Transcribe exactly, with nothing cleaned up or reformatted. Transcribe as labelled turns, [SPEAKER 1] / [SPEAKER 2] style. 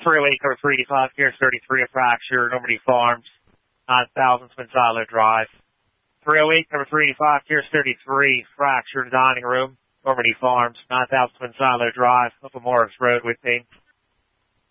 [SPEAKER 1] three oh eight, cover three eighty-five, Gears thirty-three, a fracture, Normandy Farms, nine thousand, Twin Silo Drive. three oh eight, cover three eighty-five, Gears thirty-three, fracture, dining room, Normandy Farms, nine thousand, Twin Silo Drive, Upper Morris Road, Whitby.